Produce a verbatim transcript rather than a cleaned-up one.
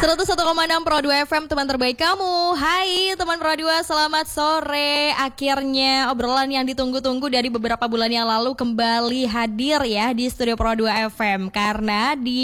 seratus satu koma enam Pro dua F M, teman terbaik kamu. Hai teman Pro dua, selamat sore. Akhirnya obrolan yang ditunggu-tunggu dari beberapa bulan yang lalu kembali hadir ya di studio Pro dua F M. Karena di